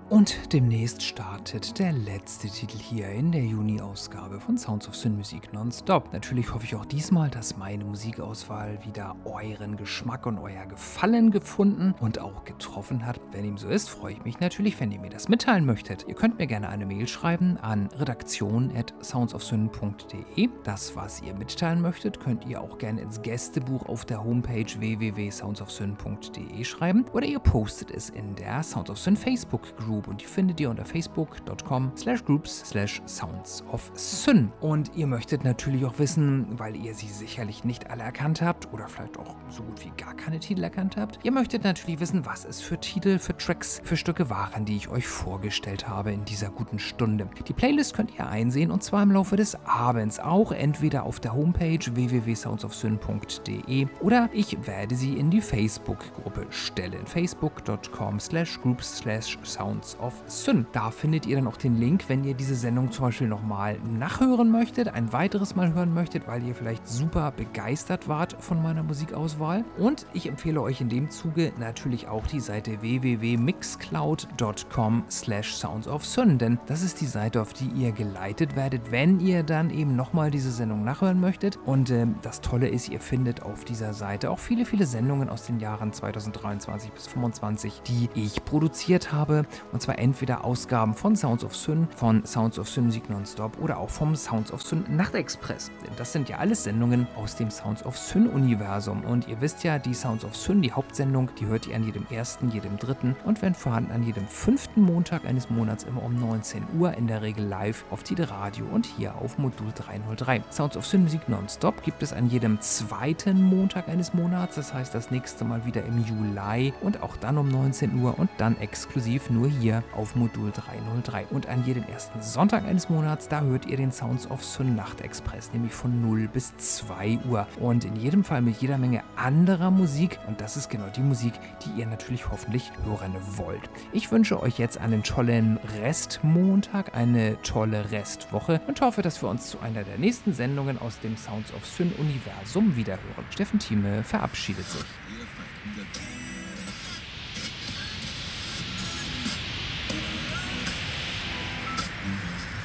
Und demnächst startet der letzte Titel hier in der Juni-Ausgabe von Sounds of Sin Musik Nonstop. Natürlich hoffe ich auch diesmal, dass meine Musikauswahl wieder euren Geschmack und euer Gefallen gefunden und auch getroffen hat. Wenn ihm so ist, freue ich mich natürlich, wenn ihr mir das mitteilen möchtet. Ihr könnt mir gerne eine Mail schreiben an redaktion@soundsofsyn.de. Das, was ihr mitteilen möchtet, könnt ihr auch gerne ins Gästebuch auf der Homepage www.soundsofsyn.de schreiben oder ihr postet es in der Sounds of Sin Facebook Group. Und die findet ihr unter facebook.com/groups/soundsofsyn. Und ihr möchtet natürlich auch wissen, weil ihr sie sicherlich nicht alle erkannt habt oder vielleicht auch so gut wie gar keine Titel erkannt habt, ihr möchtet natürlich wissen, was es für Titel, für Tracks, für Stücke waren, die ich euch vorgestellt habe in dieser guten Stunde. Die Playlist könnt ihr einsehen und zwar im Laufe des Abends, auch entweder auf der Homepage www.soundsofsyn.de oder ich werde sie in die Facebook-Gruppe stellen. facebook.com/groups/sounds of Syn. Da findet ihr dann auch den Link, wenn ihr diese Sendung zum Beispiel nochmal nachhören möchtet, ein weiteres Mal hören möchtet, weil ihr vielleicht super begeistert wart von meiner Musikauswahl. Und ich empfehle euch in dem Zuge natürlich auch die Seite www.mixcloud.com/soundsofsyn, denn das ist die Seite, auf die ihr geleitet werdet, wenn ihr dann eben nochmal diese Sendung nachhören möchtet. Und das Tolle ist, ihr findet auf dieser Seite auch viele, viele Sendungen aus den Jahren 2023 bis 2025, die ich produziert habe. Und zwar entweder Ausgaben von Sounds of Syn, von Sounds of Sin Musik Nonstop oder auch vom Sounds of Syn Nachtexpress. Denn das sind ja alles Sendungen aus dem Sounds of Syn Universum. Und ihr wisst ja, die Sounds of Syn, die Hauptsendung, die hört ihr an jedem ersten, jedem dritten und wenn vorhanden an jedem 5. Montag eines Monats immer um 19 Uhr, in der Regel live auf Tide Radio und hier auf Modul 303. Sounds of Syn Musik Nonstop gibt es an jedem 2. Montag eines Monats, das heißt das nächste Mal wieder im Juli und auch dann um 19 Uhr und dann exklusiv nur hier auf Modul 303. Und an jedem ersten Sonntag eines Monats, da hört ihr den Sounds of Syn Nachtexpress, nämlich von 0 bis 2 Uhr. Und in jedem Fall mit jeder Menge anderer Musik. Und das ist genau die Musik, die ihr natürlich hoffentlich hören wollt. Ich wünsche euch jetzt einen tollen Restmontag, eine tolle Restwoche und hoffe, dass wir uns zu einer der nächsten Sendungen aus dem Sounds of Syn Universum wiederhören. Steffen Thieme verabschiedet sich.